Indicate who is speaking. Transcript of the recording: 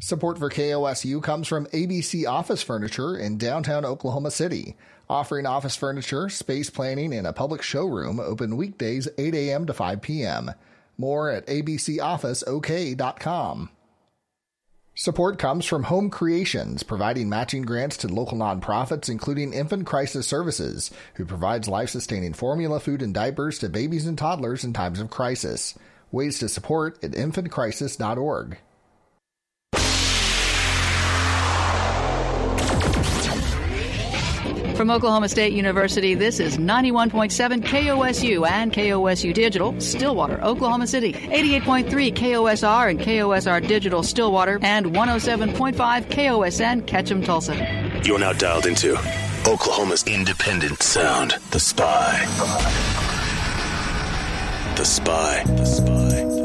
Speaker 1: Support for KOSU comes from ABC Office Furniture in downtown Oklahoma City, offering office furniture, space planning, and a public showroom open weekdays 8 a.m. to 5 p.m. More at abcofficeok.com. Support comes from Home Creations, providing matching grants to local nonprofits, including Infant Crisis Services, who provides life-sustaining formula, food, and diapers to babies and toddlers in times of crisis. Ways to support at infantcrisis.org.
Speaker 2: From Oklahoma State University, this is 91.7 KOSU and KOSU Digital, Stillwater, Oklahoma City, 88.3 KOSR and KOSR Digital, Stillwater, and 107.5 KOSN, Ketchum, Tulsa.
Speaker 3: You're now dialed into Oklahoma's independent sound, The Spy. The Spy. The Spy.